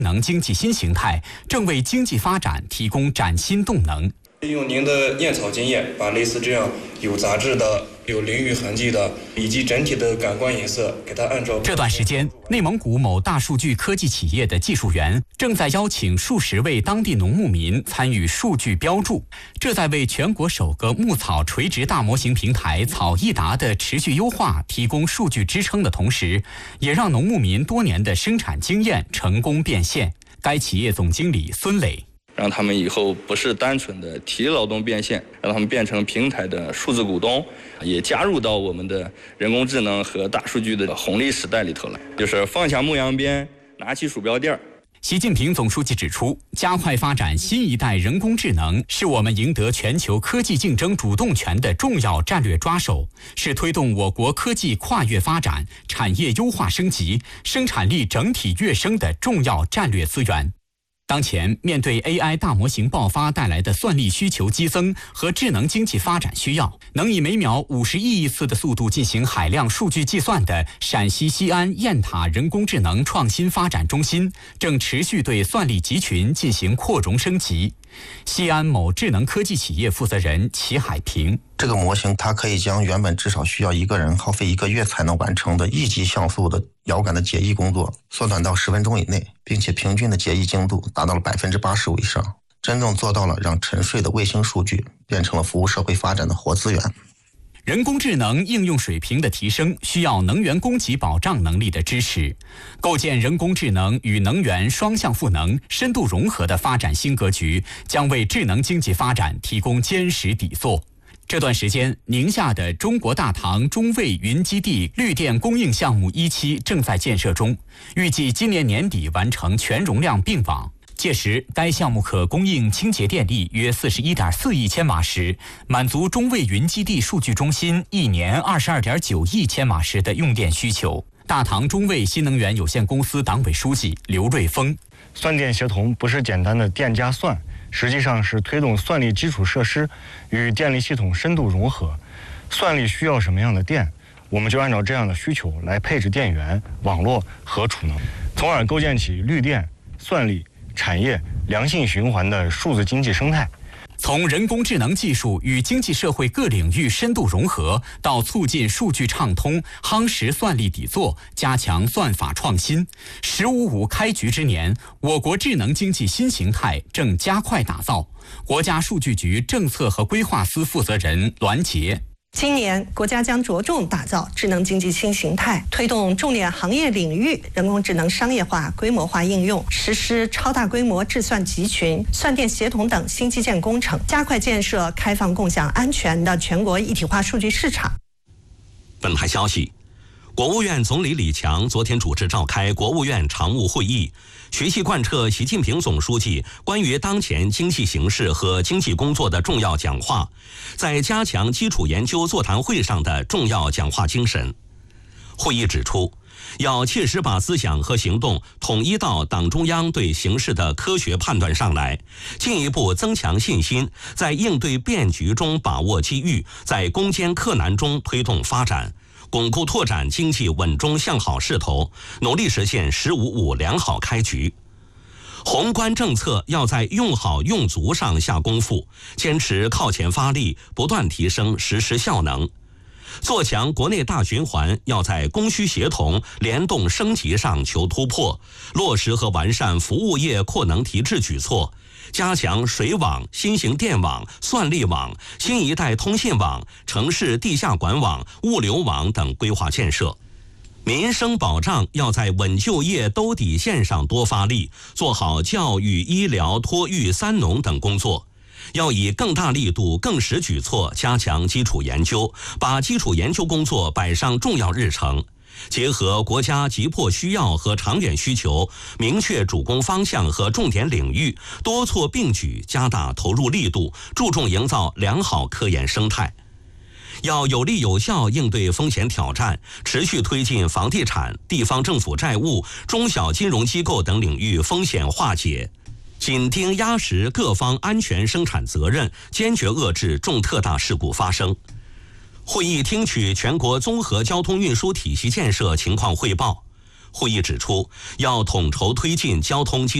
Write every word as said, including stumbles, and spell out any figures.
能经济新形态正为经济发展提供崭新动能。 利用您的验草经验，把类似这样有杂质的、有淋浴痕迹的，以及整体的感官颜色，给它按照。 这段时间，内蒙古某大数据科技企业的技术员正在邀请数十位当地农牧民参与数据标注，这在为全国首个牧草垂直大模型平台草易达的持续优化提供数据支撑的同时，也让农牧民多年的生产经验成功变现。该企业总经理孙磊。 让他们以后不是单纯的体力劳动变现，让他们变成平台的数字股东，也加入到我们的人工智能和大数据的红利时代里头来。就是放下牧羊鞭，拿起鼠标垫儿。 习近平总书记指出，加快发展新一代人工智能是我们赢得全球科技竞争主动权的重要战略抓手，是推动我国科技跨越发展、产业优化升级、生产力整体跃升的重要战略资源。当前，面对 A I 大模型爆发带来的算力需求激增和智能经济发展需要，能以每秒五十亿亿次的速度进行海量数据计算的陕西西安雁塔人工智能创新发展中心，正持续对算力集群进行扩容升级。西安某智能科技企业负责人齐海平： 这个模型它可以将原本至少需要一个人耗费一个月才能完成的一级像素的遥感的解译工作缩短到十分钟以内，并且平均的解译精度达到了百分之八十五以上，真正做到了让沉睡的卫星数据变成了服务社会发展的活资源。 人工智能应用水平的提升需要能源供给保障能力的支持，构建人工智能与能源双向赋能、深度融合的发展新格局，将为智能经济发展提供坚实底座。这段时间，宁夏的中国大唐中卫云基地绿电供应项目一期正在建设中，预计今年年底完成全容量并网。届时，该项目可供应清洁电力约四十一点四亿千瓦时，满足中卫云基地数据中心一年二十二点九亿千瓦时的用电需求。大唐中卫新能源有限公司党委书记刘瑞峰： 算电协同不是简单的电加算，实际上是推动算力基础设施与电力系统深度融合。算力需要什么样的电，我们就按照这样的需求来配置电源、网络和储能，从而构建起绿电、算力、产业良性循环的数字经济生态。 从人工智能技术与经济社会各领域深度融合，到促进数据畅通、夯实算力底座、加强算法创新，十五五开局之年，我国智能经济新形态正加快打造。国家数据局政策和规划司负责人栾杰： 今年，国家将着重打造智能经济新形态，推动重点行业领域人工智能商业化、规模化应用，实施超大规模智算集群、算电协同等新基建工程，加快建设开放、共享、安全的全国一体化数据市场。 本台消息，国务院总理李强昨天主持召开国务院常务会议，学习贯彻习近平总书记关于当前经济形势和经济工作的重要讲话，在加强基础研究座谈会上的重要讲话精神。会议指出，要切实把思想和行动统一到党中央对形势的科学判断上来，进一步增强信心，在应对变局中把握机遇，在攻坚克难中推动发展，巩固拓展经济稳中向好势头，努力实现“十五五”良好开局。宏观政策要在用好用足上下功夫，坚持靠前发力，不断提升实施效能。做强国内大循环要在供需协同、联动升级上求突破，落实和完善服务业扩能提质举措，加强水网、新型电网、算力网、新一代通信网、城市地下管网、物流网等规划建设。民生保障要在稳就业兜底线上多发力，做好教育、医疗、托育、三农等工作。要以更大力度、更实举措加强基础研究，把基础研究工作摆上重要日程，结合国家急迫需要和长远需求，明确主攻方向和重点领域，多措并举，加大投入力度，注重营造良好科研生态。要有力有效应对风险挑战，持续推进房地产、地方政府债务、中小金融机构等领域风险化解，紧盯压实各方安全生产责任，坚决遏制重特大事故发生。会议听取全国综合交通运输体系建设情况汇报。 会议指出，要统筹推进交通基